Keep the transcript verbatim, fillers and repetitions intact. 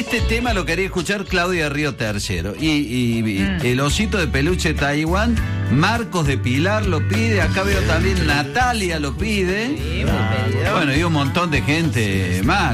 Este tema lo quería escuchar Claudia Río Tercero. Y, y, y Mm. el osito de peluche de Taiwán, Marcos de Pilar lo pide. Acá veo también Natalia lo pide. Sí, muy pedido. Bueno, y un montón de gente más.